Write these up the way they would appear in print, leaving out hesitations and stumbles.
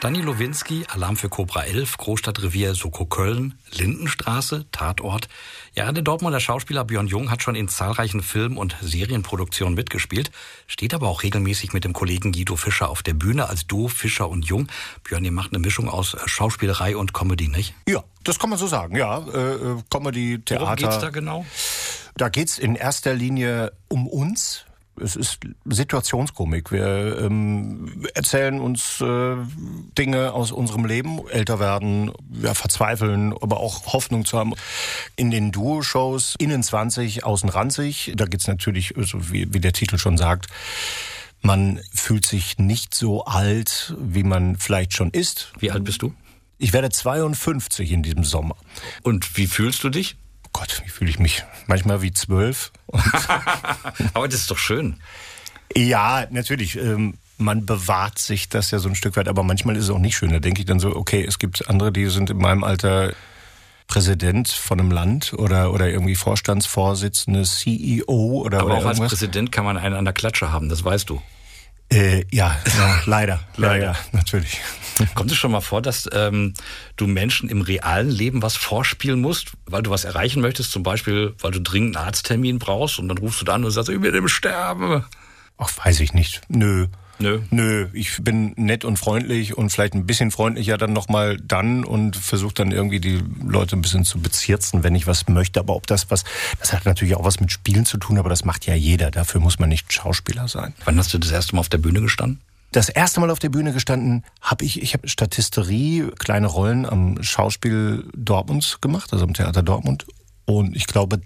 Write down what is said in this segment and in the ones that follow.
Dani Lowinski, Alarm für Cobra 11, Großstadtrevier Soko Köln, Lindenstraße, Tatort. Ja, der Dortmunder Schauspieler Björn Jung hat schon in zahlreichen Film- und Serienproduktionen mitgespielt, steht aber auch regelmäßig mit dem Kollegen Guido Fischer auf der Bühne als Duo Fischer und Jung. Björn, ihr macht eine Mischung aus Schauspielerei und Comedy, nicht? Ja, das kann man so sagen, ja. Comedy, Theater. Worum geht's da genau? Da geht's in erster Linie um uns. Es ist Situationskomik. Wir erzählen uns Dinge aus unserem Leben, älter werden, verzweifeln, aber auch Hoffnung zu haben. In den Duo-Shows, innen 20, außen ranzig, da geht's natürlich, so wie der Titel schon sagt, man fühlt sich nicht so alt, wie man vielleicht schon ist. Wie alt bist du? Ich werde 52 in diesem Sommer. Und wie fühlst du dich? Gott, wie fühle ich mich? Manchmal wie 12. Aber das ist doch schön. Ja, natürlich. Man bewahrt sich das ja so ein Stück weit, aber manchmal ist es auch nicht schön. Da denke ich dann so, okay, es gibt andere, die sind in meinem Alter Präsident von einem Land oder irgendwie Vorstandsvorsitzende, CEO oder aber auch irgendwas. als Präsident kann man einen an der Klatsche haben, das weißt du. Ja, leider. Ja, natürlich. Kommt es schon mal vor, dass du Menschen im realen Leben was vorspielen musst, weil du was erreichen möchtest? Zum Beispiel, weil du dringend einen Arzttermin brauchst und dann rufst du da an und sagst, ich will im Sterben. Ach, weiß ich nicht. Nö, ich bin nett und freundlich und vielleicht ein bisschen freundlicher dann nochmal dann und versuche dann irgendwie die Leute ein bisschen zu bezirzen, wenn ich was möchte. Aber ob das hat natürlich auch was mit Spielen zu tun, aber das macht ja jeder. Dafür muss man nicht Schauspieler sein. Wann hast du das erste Mal auf der Bühne gestanden? Das erste Mal auf der Bühne gestanden habe ich habe Statisterie, kleine Rollen am Schauspiel Dortmunds gemacht, also am Theater Dortmund. Und ich glaube,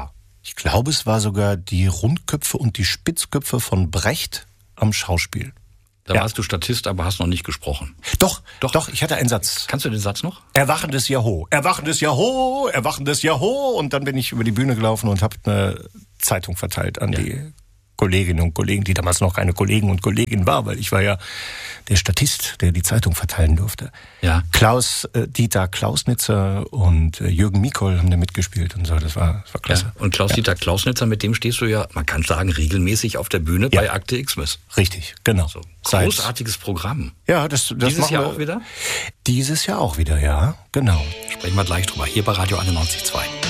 es war sogar die Rundköpfe und die Spitzköpfe von Brecht am Schauspiel. Da warst du Statist, aber hast noch nicht gesprochen. Doch, ich hatte einen Satz. Kannst du den Satz noch? Erwachendes Jaho, erwachendes Jaho, erwachendes Jaho. Und dann bin ich über die Bühne gelaufen und habe eine Zeitung verteilt an die Kolleginnen und Kollegen, die damals noch keine Kollegen und Kolleginnen war, weil ich war ja der Statist, der die Zeitung verteilen durfte. Ja. Dieter Klausnitzer und Jürgen Mikol haben da mitgespielt und so, das war klasse. Ja. Und Klaus-Dieter Klausnitzer, mit dem stehst du ja, man kann sagen, regelmäßig auf der Bühne bei Akte Xmas. Richtig, genau. So, großartiges Programm. Ja, das Dieses Jahr auch wieder? Dieses Jahr auch wieder, ja, genau. Sprechen wir gleich drüber, hier bei Radio 91.2.